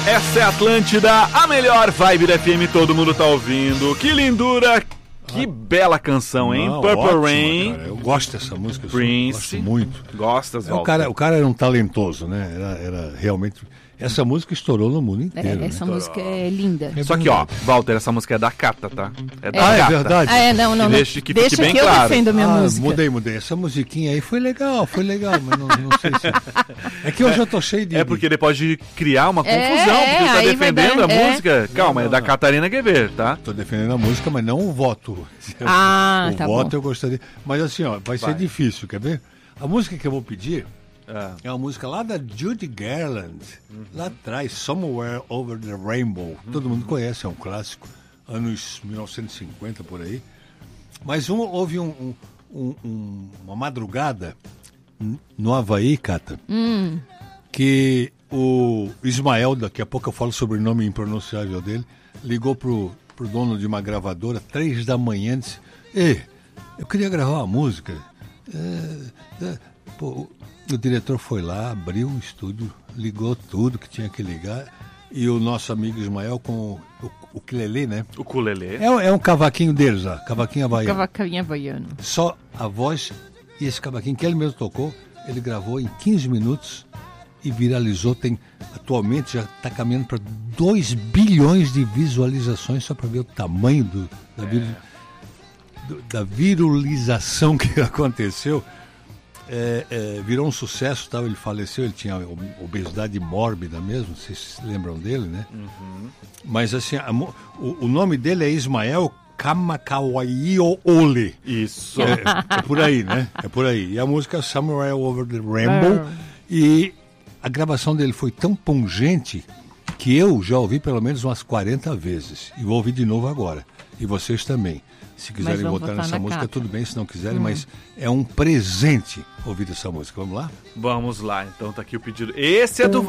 Essa é a Atlântida, a melhor vibe da FM, todo mundo tá ouvindo. Que lindura, que bela canção, hein? Não, Purple ótima, Rain. Cara. Eu gosto dessa música, Prince. gosto muito. Gostas, Walter? O cara era um talentoso, né? Era realmente... Essa música estourou no mundo inteiro. Essa né? música é linda. Só que, ó, Walter, essa música é da Cata, tá? É da É Cata. verdade. Não. Deixa que Deixa fique bem que eu claro. defendo a minha música. Mudei. Essa musiquinha aí foi legal, mas não sei se... É que hoje eu tô cheio de... É porque ele pode criar uma confusão, porque ele tá aí vai defendendo dar- a música. Calma, Não, é da não. Catarina Guever, tá? Tô defendendo a música, mas não o voto. Ah, o tá voto bom. eu gostaria... Mas assim, ó, vai ser difícil, quer ver? A música que eu vou pedir é uma música lá da Judy Garland, lá atrás, Somewhere Over the Rainbow. Todo mundo conhece, é um clássico, anos 1950 por aí. Mas houve uma madrugada no Havaí, Cata, que o Ismael, daqui a pouco eu falo sobre o nome impronunciável dele, ligou pro dono de uma gravadora, 3 da manhã, disse: Ei, eu queria gravar uma música. Pô, o diretor foi lá, abriu o estúdio, ligou tudo que tinha que ligar, e o nosso amigo Ismael com o ukulele, né? O ukulele. É um cavaquinho deles lá, cavaquinho havaiano. Cavaquinho havaiano. Só a voz e esse cavaquinho que ele mesmo tocou, ele gravou em 15 minutos e viralizou. Atualmente já está caminhando para 2 bilhões de visualizações, só para ver o tamanho da viralização que aconteceu. Virou um sucesso, tal. Ele faleceu, ele tinha obesidade mórbida mesmo, vocês se lembram dele, né? Mas assim, o nome dele é Ismael Kamakawiole. Isso. É por aí, né? É por aí. E a música é Somewhere Over the Rainbow. E a gravação dele foi tão pungente que eu já ouvi pelo menos umas 40 vezes. E vou ouvir de novo agora. E vocês também. Se quiserem vamos votar votar nessa na música, Cata. tudo bem. Se não quiserem, mas é um presente ouvir essa música. Vamos lá? Vamos lá, então tá aqui o pedido. Esse é do